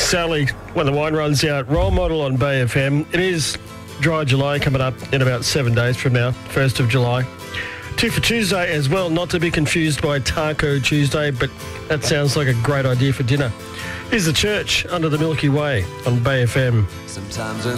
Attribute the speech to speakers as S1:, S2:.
S1: Sally, when the wine runs out, role model on Bay FM. It is Dry July coming up in about 7 days from now, 1st of July. 2 for Tuesday as well, not to be confused by Taco Tuesday, but that sounds like a great idea for dinner. Here's The Church, Under the Milky Way on Bay FM.
S2: Sometimes